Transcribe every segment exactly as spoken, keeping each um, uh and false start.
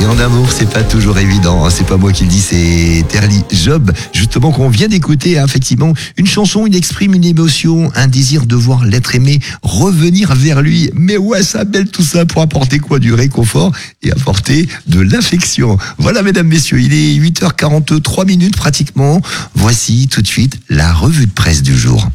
en amour, c'est pas toujours évident. C'est pas moi qui le dis, c'est Terly Job, justement, qu'on vient d'écouter. Effectivement, une chanson, il exprime une émotion, un désir de voir l'être aimé revenir vers lui. Mais ouais, ça belle tout ça pour apporter quoi? Du réconfort et apporter de l'affection. Voilà, mesdames, messieurs, il est huit heures quarante-trois minutes pratiquement. Voici tout de suite la revue de presse du jour.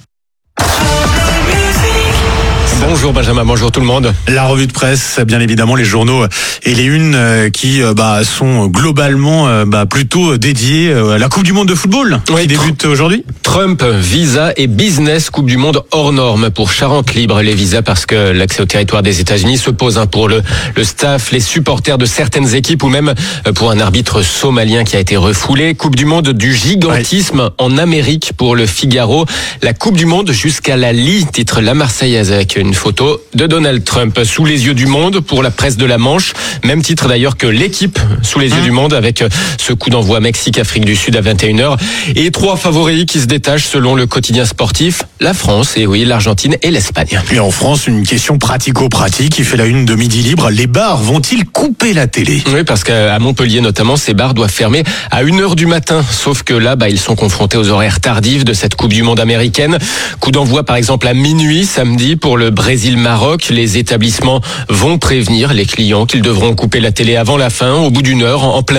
Bonjour Benjamin, bonjour tout le monde. La revue de presse, bien évidemment, les journaux et les unes qui bah, sont globalement bah, plutôt dédiés à la Coupe du Monde de football oui, qui débute aujourd'hui. Trump, visa et business, Coupe du Monde hors norme pour Charente Libre. Les visas parce que l'accès au territoire des États-Unis se pose hein, pour le, le staff, les supporters de certaines équipes ou même pour un arbitre somalien qui a été refoulé. Coupe du Monde du gigantisme ouais. en Amérique pour le Figaro. La Coupe du Monde jusqu'à la Lie, titre La Marseillaise avec une photo de Donald Trump sous les yeux du monde pour la presse de la Manche. Même titre d'ailleurs que l'équipe sous les yeux mmh. du monde avec ce coup d'envoi Mexique-Afrique du Sud à vingt et une heures. Et trois favoris qui se détachent selon le quotidien sportif. La France, et oui, l'Argentine et l'Espagne. Et en France, une question pratico-pratique qui fait la une de Midi Libre. Les bars vont-ils couper la télé? Oui, parce qu'à Montpellier notamment, ces bars doivent fermer à une heure du matin. Sauf que là, bah, ils sont confrontés aux horaires tardifs de cette Coupe du Monde américaine. Coup d'envoi par exemple à minuit samedi pour le Brésil-Maroc. Les établissements vont prévenir les clients qu'ils devront couper la télé avant la fin, au bout d'une heure, en plein